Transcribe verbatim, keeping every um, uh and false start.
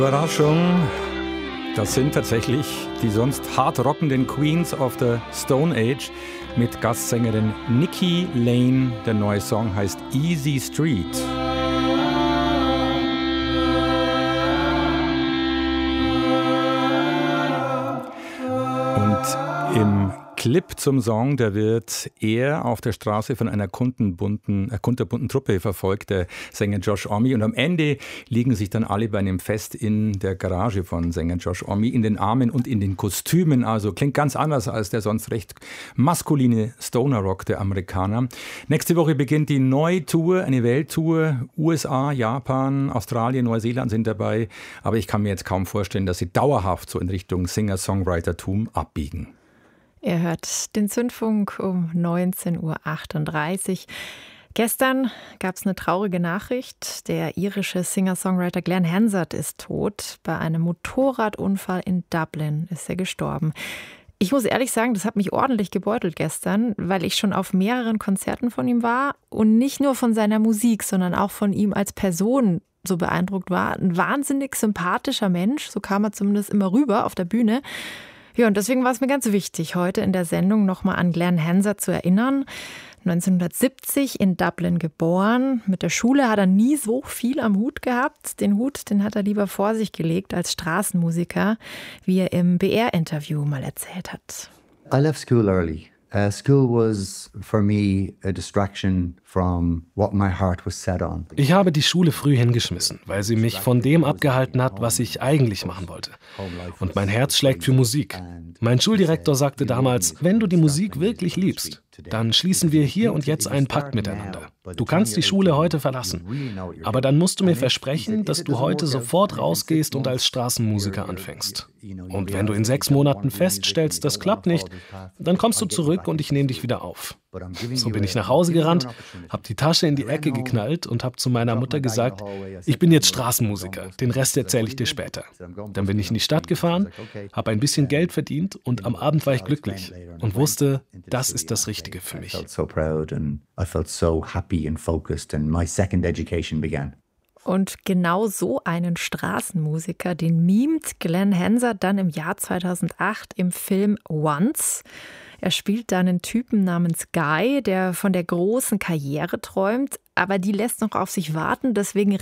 Überraschung, das sind tatsächlich die sonst hart rockenden Queens of the Stone Age mit Gastsängerin Nikki Lane. Der neue Song heißt Easy Street. Und im Clip zum Song, der wird er auf der Straße von einer kundenbunten, äh, kunterbunten Truppe verfolgt, der Sänger Josh Homme. Und am Ende liegen sich dann alle bei einem Fest in der Garage von Sänger Josh Homme in den Armen und in den Kostümen. Also klingt ganz anders als der sonst recht maskuline Stoner-Rock der Amerikaner. Nächste Woche beginnt die neue Tour, eine Welttour. U S A, Japan, Australien, Neuseeland sind dabei. Aber ich kann mir jetzt kaum vorstellen, dass sie dauerhaft so in Richtung Singer-Songwriter-Tum abbiegen. Ihr hört den Zündfunk um neunzehn Uhr achtunddreißig. Gestern gab es eine traurige Nachricht. Der irische Singer-Songwriter Glenn Hansard ist tot. Bei einem Motorradunfall in Dublin ist er gestorben. Ich muss ehrlich sagen, das hat mich ordentlich gebeutelt gestern, weil ich schon auf mehreren Konzerten von ihm war und nicht nur von seiner Musik, sondern auch von ihm als Person so beeindruckt war. Ein wahnsinnig sympathischer Mensch, so kam er zumindest immer rüber auf der Bühne. Ja, und deswegen war es mir ganz wichtig, heute in der Sendung nochmal an Glenn Hansard zu erinnern. neunzehnhundertsiebzig in Dublin geboren. Mit der Schule hat er nie so viel am Hut gehabt. Den Hut, den hat er lieber vor sich gelegt als Straßenmusiker, wie er im B R-Interview mal erzählt hat. I left school early. Uh, school was for me a distraction from what my heart was set on. Ich habe die Schule früh hingeschmissen, weil sie mich von dem abgehalten hat, was ich eigentlich machen wollte. Und mein Herz schlägt für Musik. Mein Schuldirektor sagte damals, wenn du die Musik wirklich liebst, dann schließen wir hier und jetzt einen Pakt miteinander. Du kannst die Schule heute verlassen, aber dann musst du mir versprechen, dass du heute sofort rausgehst und als Straßenmusiker anfängst. Und wenn du in sechs Monaten feststellst, das klappt nicht, dann kommst du zurück und ich nehme dich wieder auf. So bin ich nach Hause gerannt, habe die Tasche in die Ecke geknallt und habe zu meiner Mutter gesagt, ich bin jetzt Straßenmusiker, den Rest erzähle ich dir später. Dann bin ich in die Stadt gefahren, habe ein bisschen Geld verdient und am Abend war ich glücklich und wusste, das ist das Richtige für mich. Und genau so einen Straßenmusiker, den mimt Glenn Hansard dann im Jahr zweitausendacht im Film Once. Er spielt da einen Typen namens Guy, der von der großen Karriere träumt, aber die lässt noch auf sich warten. Deswegen